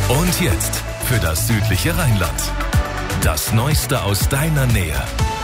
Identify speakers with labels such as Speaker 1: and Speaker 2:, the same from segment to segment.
Speaker 1: Und jetzt für das südliche Rheinland. Das Neueste aus deiner Nähe.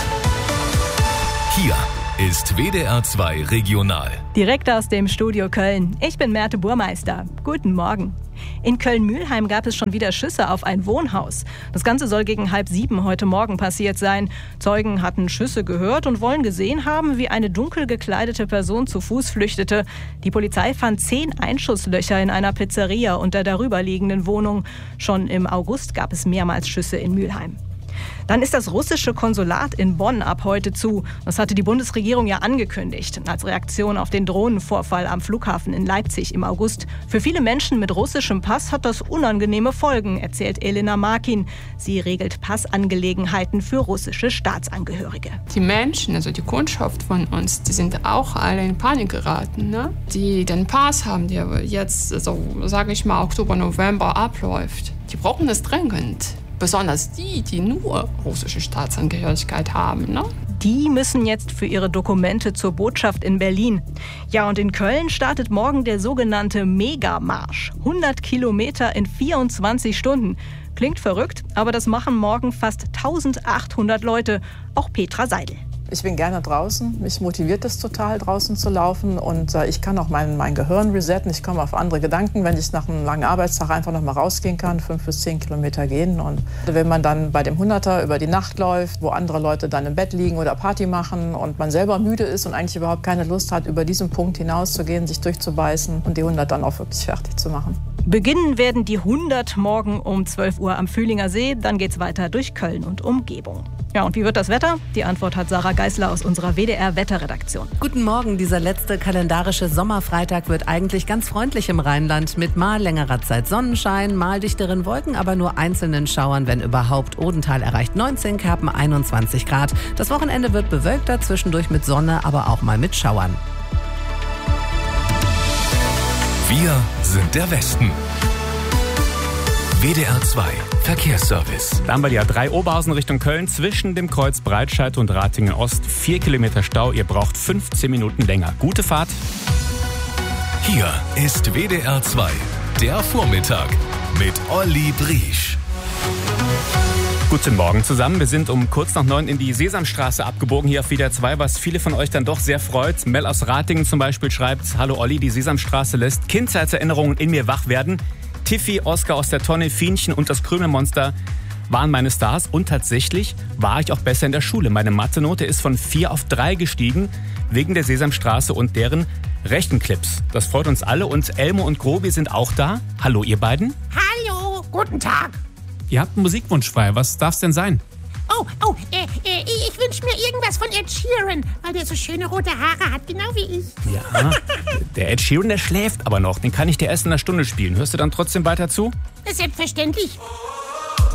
Speaker 1: Hier ist WDR 2 Regional.
Speaker 2: Direkt aus dem Studio Köln. Ich bin Merte Burmeister. Guten Morgen. In Köln-Mühlheim gab es schon wieder Schüsse auf ein Wohnhaus. Das Ganze soll gegen 6:30 heute Morgen passiert sein. Zeugen hatten Schüsse gehört und wollen gesehen haben, wie eine dunkel gekleidete Person zu Fuß flüchtete. Die Polizei fand 10 Einschusslöcher in einer Pizzeria und der darüberliegenden Wohnung. Schon im August gab es mehrmals Schüsse in Mühlheim. Dann ist das russische Konsulat in Bonn ab heute zu. Das hatte die Bundesregierung ja angekündigt, als Reaktion auf den Drohnenvorfall am Flughafen in Leipzig im August. Für viele Menschen mit russischem Pass hat das unangenehme Folgen, erzählt Elena Markin. Sie regelt Passangelegenheiten für russische Staatsangehörige.
Speaker 3: Die Menschen, also die Kundschaft von uns, die sind auch alle in Panik geraten, ne? Die den Pass haben, der jetzt, so sage ich mal, Oktober, November abläuft. Die brauchen das dringend. Besonders die nur russische Staatsangehörigkeit haben, ne?
Speaker 2: Die müssen jetzt für ihre Dokumente zur Botschaft in Berlin. Ja, und in Köln startet morgen der sogenannte Megamarsch. 100 Kilometer in 24 Stunden. Klingt verrückt, aber das machen morgen fast 1800 Leute. Auch Petra Seidel.
Speaker 4: Ich bin gerne draußen. Mich motiviert es total, draußen zu laufen. Und ich kann auch mein Gehirn resetten. Ich komme auf andere Gedanken, wenn ich nach einem langen Arbeitstag einfach noch mal rausgehen kann, 5 bis 10 Kilometer gehen. Und wenn man dann bei dem 100er über die Nacht läuft, wo andere Leute dann im Bett liegen oder Party machen und man selber müde ist und eigentlich überhaupt keine Lust hat, über diesen Punkt hinauszugehen, sich durchzubeißen und die 100 dann auch wirklich fertig zu machen.
Speaker 2: Beginnen werden die 100 morgen um 12 Uhr am Fühlinger See. Dann geht's weiter durch Köln und Umgebung. Ja, und wie wird das Wetter? Die Antwort hat Sarah Geisler aus unserer WDR-Wetterredaktion.
Speaker 5: Guten Morgen. Dieser letzte kalendarische Sommerfreitag wird eigentlich ganz freundlich im Rheinland mit mal längerer Zeit Sonnenschein, mal dichteren Wolken, aber nur einzelnen Schauern, wenn überhaupt. Odenthal erreicht 19, Kerpen 21 Grad. Das Wochenende wird bewölkter, zwischendurch mit Sonne, aber auch mal mit Schauern.
Speaker 1: Wir sind der Westen. WDR 2 Verkehrsservice.
Speaker 6: Da haben wir die A3 Oberhausen Richtung Köln zwischen dem Kreuz Breitscheid und Ratingen Ost. 4 Kilometer Stau, ihr braucht 15 Minuten länger. Gute Fahrt.
Speaker 1: Hier ist WDR 2, der Vormittag mit Olli Briesch.
Speaker 6: Guten Morgen zusammen. Wir sind um kurz nach 9 in die Sesamstraße abgebogen hier auf WDR 2, was viele von euch dann doch sehr freut. Mel aus Ratingen zum Beispiel schreibt: Hallo Olli, die Sesamstraße lässt Kindheitserinnerungen in mir wach werden. Tiffy, Oskar aus der Tonne, Fienchen und das Krümelmonster waren meine Stars. Und tatsächlich war ich auch besser in der Schule. Meine Mathe-Note ist von 4 auf 3 gestiegen wegen der Sesamstraße und deren Rechenclips. Das freut uns alle und Elmo und Grobi sind auch da. Hallo ihr beiden.
Speaker 7: Hallo, guten Tag.
Speaker 6: Ihr habt einen Musikwunsch frei. Was darf's denn sein?
Speaker 7: Ich wünsche mir irgendwas von Ed Sheeran, weil der so schöne rote Haare hat, genau wie ich.
Speaker 6: Ja, der Ed Sheeran, der schläft aber noch. Den kann ich dir erst in einer Stunde spielen. Hörst du dann trotzdem weiter zu?
Speaker 7: Selbstverständlich.